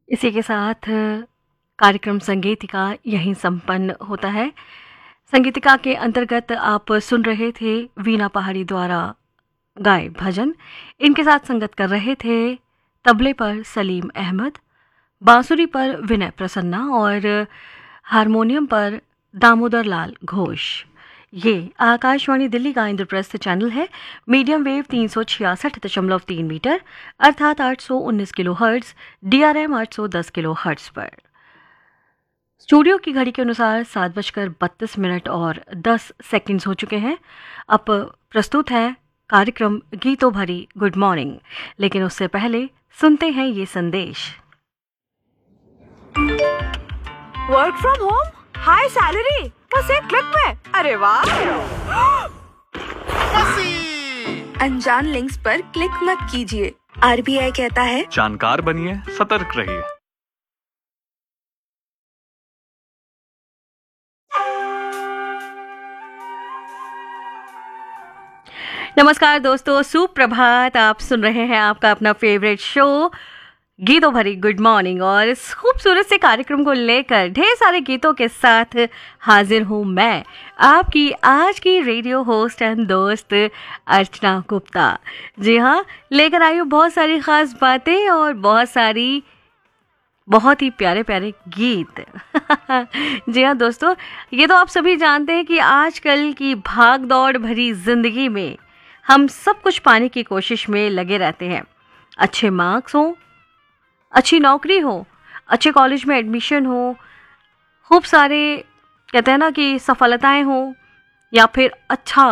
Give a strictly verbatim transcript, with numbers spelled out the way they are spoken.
इसी के साथ कार्यक्रम संगीतिका यहीं संपन्न होता है। संगीतिका के अंतर्गत आप सुन रहे थे वीना पहाड़ी द्वारा गाए भजन। इनके साथ संगत कर रहे थे तबले पर सलीम अहमद, बांसुरी पर विनय प्रसन्ना और हारमोनियम पर दामोदर लाल घोष। ये आकाशवाणी दिल्ली का इंद्रप्रस्थ चैनल है। मीडियम वेव तीन सौ छियासठ दशमलव तीन मीटर अर्थात आठ सौ उन्नीस kilo hertz, D R M आठ सौ दस किलो हर्ट्ज पर। स्टूडियो की घड़ी के अनुसार सात बजकर बत्तीस मिनट और दस सेकंड्स हो चुके हैं। अब प्रस्तुत है कार्यक्रम गीतों भरी गुड मॉर्निंग, लेकिन उससे पहले सुनते हैं ये संदेश। Work from home, high salary, बस एक क्लिक में। अरे वाह! अनजान लिंक्स पर क्लिक मत कीजिए। आर बी आई कहता है जानकार बनिए, सतर्क रहिए। नमस्कार दोस्तों, सुप्रभात। आप सुन रहे हैं आपका अपना फेवरेट शो गीतों भरी गुड मॉर्निंग और इस खूबसूरत से कार्यक्रम को लेकर ढेर सारे गीतों के साथ हाजिर हूँ मैं, आपकी आज की रेडियो होस्ट एंड दोस्त अर्चना गुप्ता। जी हाँ, लेकर आई हूँ बहुत सारी खास बातें और बहुत सारी बहुत ही प्यारे प्यारे गीत। जी हाँ दोस्तों, ये तो आप सभी जानते हैं कि आजकल की भाग दौड़ भरी जिंदगी में हम सब कुछ पाने की कोशिश में लगे रहते हैं। अच्छे मार्क्स हों, अच्छी नौकरी हो, अच्छे कॉलेज में एडमिशन हो, खूब सारे कहते हैं ना कि सफलताएं हो, या फिर अच्छा